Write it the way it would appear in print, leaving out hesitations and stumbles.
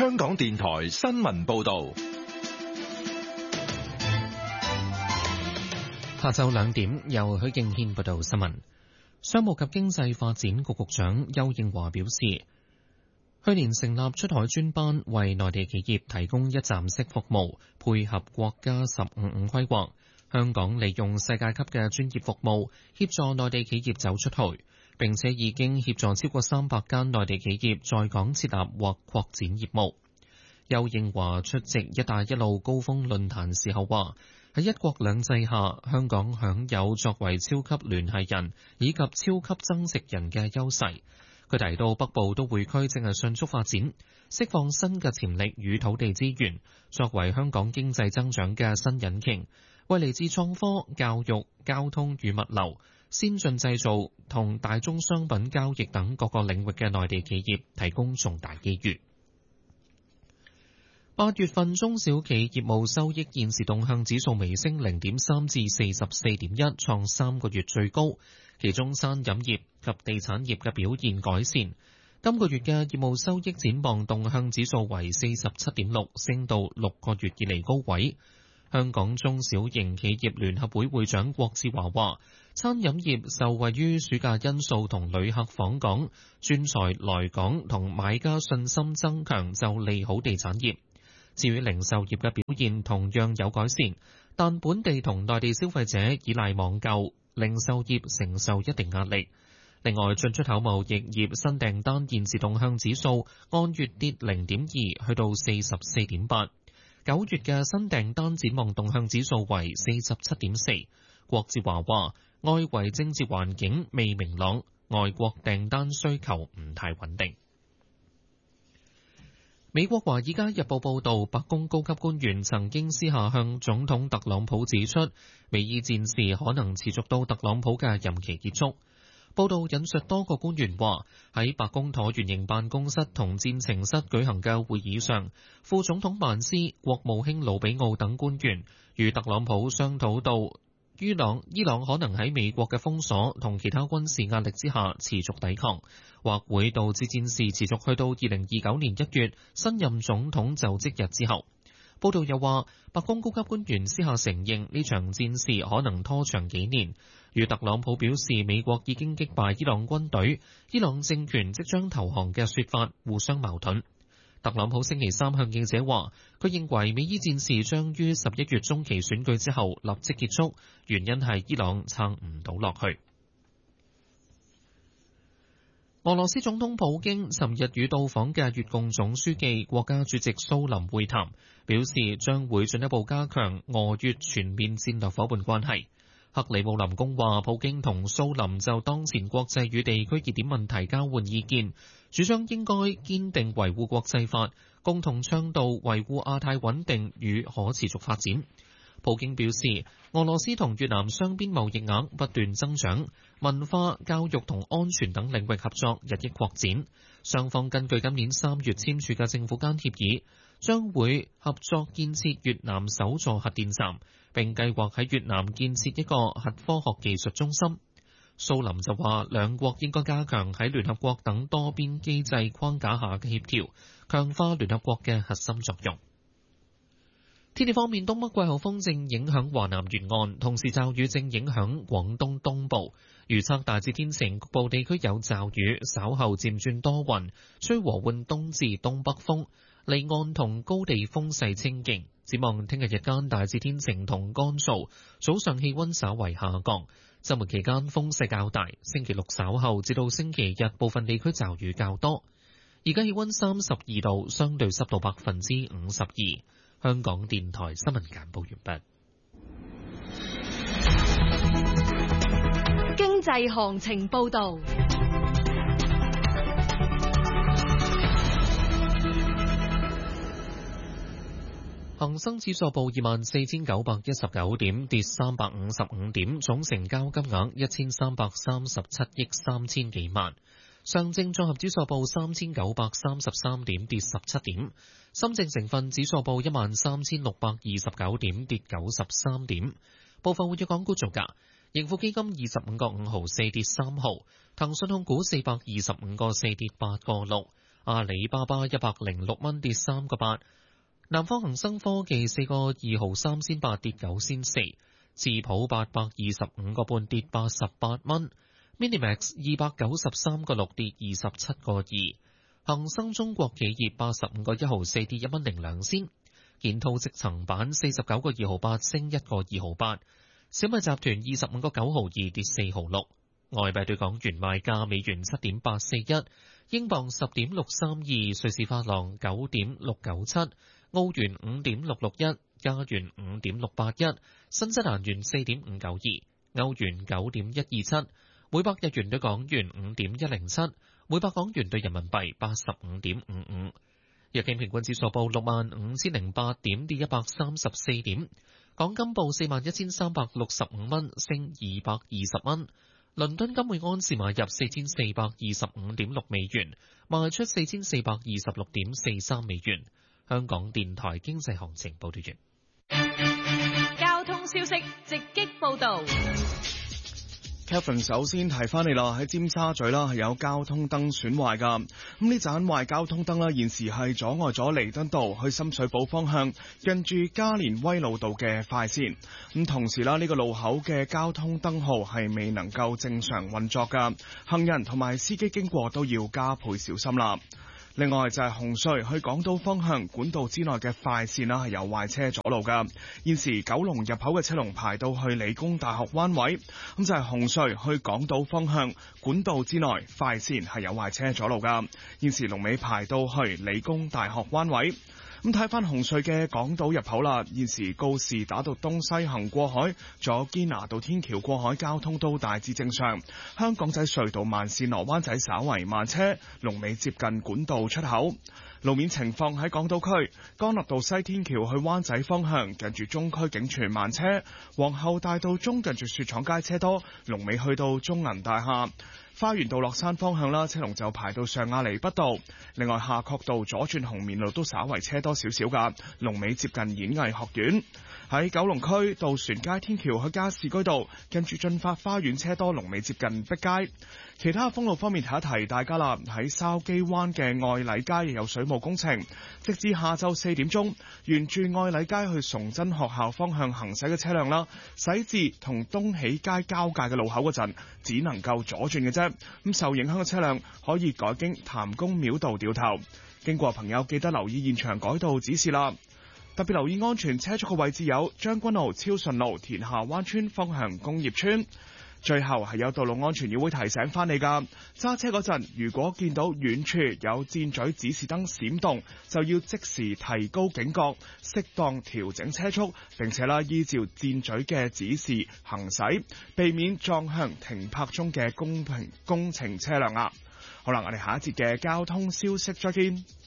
香港電台新聞報道。 下晝2點，由許敬軒報道新聞。商務及經濟發展局局長邱應華表示，去年成立出海專班，為內地企業提供一站式服務，配合國家15+5規劃。香港利用世界級嘅專業服務，協助內地企業走出去，並且已經協助超過300間內地企業在港設立或擴展業務。邱應華出席「一帶一路」高峰論壇時候話，喺一國兩制下，香港享有作為超級聯繫人以及超級增值人嘅優勢。佢提到北部都會區正係迅速發展，釋放新嘅潛力與土地資源，作為香港經濟增長嘅新引擎，為嚟自創科、教育、交通與物流、先進製造同大宗商品交易等各個領域嘅內地企業提供重大機遇。8月份中小企業務收益現時動向指數微升0.3至44.1，創3個月最高。其中餐飲業及地產業嘅表現改善。今個月嘅業務收益展望動向指數為47.6，升到6個月以嚟高位。香港中小型企業聯合會會長郭志華話，餐飲業受惠於暑假因素同旅客訪港、專才來港同買家信心增強，就利好地產業。至於零售業嘅表現同樣有改善，但本地同內地消費者依賴網購，零售業承受一定壓力。另外，進出口貿易業新訂單現時動向指數按月跌0.2，去到44.8。9月嘅新訂單展望動向指數為47.4。郭志華話，外圍政治環境未明朗，外國訂單需求唔太穩定。美國《華爾街日報》報導，白宮高級官員曾經私下向總統特朗普指出，美伊戰事可能持續到特朗普嘅任期結束。報導引述多個官員話，喺白宮橢圓形辦公室同戰情室舉行嘅會議上，副總統曼斯、國務卿魯比奧等官員與特朗普商討到伊朗可能喺美國嘅封鎖同其他軍事壓力之下持續抵抗，或會導致戰事持續去到2029年1月新任總統就職日之後。報道又話，白宮高級官員私下承認呢場戰事可能拖長幾年，與特朗普表示美國已經擊敗伊朗軍隊、伊朗政權即將投降嘅說法互相矛盾。特朗普星期三向記者話，佢認為美伊戰事將於11月中期選舉之後立即結束，原因係伊朗撐唔到落去。俄羅斯總統普京尋日與到訪嘅越共總書記、國家主席蘇林會談，表示將會進一步加強俄越全面戰略夥伴關係。克里姆林宮話，普京同蘇林就當前國際與地區熱點問題交換意見，主張應該堅定維護國際法，共同倡導維護亞太穩定與可持續發展。普京表示，俄羅斯同越南雙邊貿易額不斷增長，文化、教育同安全等領域合作日益擴展。雙方根據今年3月簽署嘅政府間協議，將會合作建設越南首座核電站，並計劃喺越南建設一個核科學技術中心。蘇林就話，兩國應該加強喺聯合國等多邊機制框架下嘅協調，強化聯合國嘅核心作用。天氣方面，東北季候風正影響華南沿岸，同時驟雨正影響廣東東部。預測大致天晴，局部地區有驟雨，稍後漸轉多雲，吹和緩東至東北風，離岸同高地風勢清勁。展望聽日日間大致天晴同乾燥，早上氣溫稍為下降。週末期間風勢較大，星期六稍後至到星期日部分地區驟雨較多。而家氣溫32度，相對濕度52%。香港電台新聞簡報完畢。 經濟行情報道。 恒生指數報24,919點，跌355點，總成交金額1337億3千幾萬。上證綜合指數報3,933點，跌17點。深證成分指數報13,629點，跌93點。部分活躍港股造價：盈富基金25個5毫4跌3毫，騰訊控股425個4跌8個6， 阿里巴巴106蚊跌3個8，南方恒生科技4個2毫3仙8跌9仙4，智普825個半跌88蚊，Minimax 293個6跌27個2，恒生中國企業85個1毫4跌1蚊02仙，建滔積層板49個2毫8升1個2毫8，小米集團25個9毫2跌4毫6。外幣對港元賣價：美元7.841，英鎊10.632，瑞士法郎9.697，澳元5.661，加元5.681，新西蘭元4.592，歐元9.127，每百日元對港元5.107，每百港元對人民幣85.55。日經平均指數報65,008點，跌134點。港金報41,365蚊，升220蚊。倫敦金每盎司買入4,425.6美元，賣出4,426.43美元。香港電台經濟行情報道完。 交通消息直擊報道。 Kevin 首先提翻你啦，喺尖沙咀啦係有交通燈損壞噶，呢盞壞交通燈啦現時係阻礙咗彌敦道去深水埗方向近住加連威老道嘅快線，同時啦呢個路口嘅交通燈號係未能夠正常運作噶，行人同埋司機經過都要加倍小心啦。另外就係紅隧去港島方向管道之內嘅快線啦，係有壞車阻路噶。現時九龍入口嘅車龍排到去理工大學灣位，咁就係紅隧去港島方向管道之內快線係有壞車阻路噶。現時龍尾排到去理工大學灣位。咁睇翻紅隧嘅港島入口啦，現時告士打道東西行過海，仲有堅拿道天橋過海交通都大致正常。香港仔隧道慢線落灣仔稍為慢車，龍尾接近管道出口。路面情況喺港島區，干諾道西天橋去灣仔方向，近住中區警署慢車；皇后大道中近住雪廠街車多，龍尾去到中銀大廈。花園道落山方向啦，車龍就排到上亞厘畢道。另外夏慤道左轉紅棉路都稍為車多少少噶，龍尾接近演藝學院。喺九龍區渡船街天橋去加士居道，近住駿發花園車多，龍尾接近碧街。其他封路方面提一提大家啦，喺筲箕灣嘅愛禮街有水務工程，直至下晝4點鐘，沿住愛禮街去崇真學校方向行駛嘅車輛啦，駛至同東喜街交界嘅路口嗰陣，只能夠左轉嘅啫。咁受影響嘅車輛可以改經譚公廟道掉頭。經過朋友記得留意現場改道指示啦。特別留意安全車速嘅位置有將軍澳超順路田下灣村方向工業村。最後係有道路安全議會提醒翻你噶，揸車嗰陣如果見到遠處有箭嘴指示燈閃動，就要即時提高警覺，適當調整車速，並且依照箭嘴嘅指示行駛，避免撞向停泊中嘅工程車輛啊。好啦，我哋下一節嘅交通消息再見。